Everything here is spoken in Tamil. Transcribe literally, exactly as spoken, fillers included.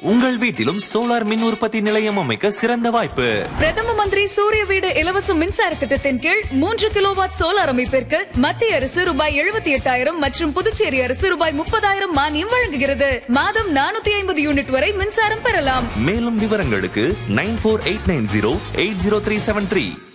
உங்கள் வீட்டிலும் சோலார் மின் உற்பத்தி நிலையம் அமைக்க சிறந்த வாய்ப்பு. பிரதம மந்திரி சூரிய வீடு இலவச மின்சார திட்டத்தின் கீழ் மூன்று கிலோவாட் சோலார் அமைப்பிற்கு மத்திய அரசு ரூபாய் எழுபத்தி எட்டாயிரம் மற்றும் புதுச்சேரி அரசு ரூபாய் முப்பதாயிரம் மானியம் வழங்குகிறது. மாதம் நானூத்தி ஐம்பது யூனிட் வரை மின்சாரம் பெறலாம். மேலும் விவரங்களுக்கு nine four eight nine zero eight zero three seven three.